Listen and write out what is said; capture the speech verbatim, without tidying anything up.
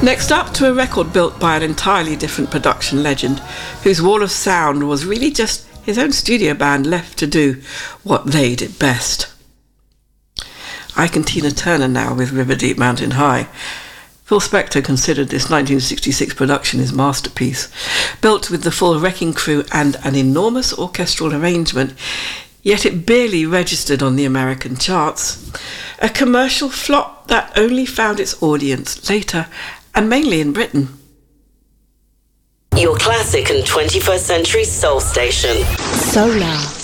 Next up, to a record built by an entirely different production legend, whose wall of sound was really just his own studio band left to do what they did best. Ike and Tina Turner now with River Deep Mountain High. Phil Spector considered this nineteen sixty-six production his masterpiece. Built with the full Wrecking Crew and an enormous orchestral arrangement, yet it barely registered on the American charts. A commercial flop that only found its audience later, and mainly in Britain. Your classic and twenty-first century soul station. Solar.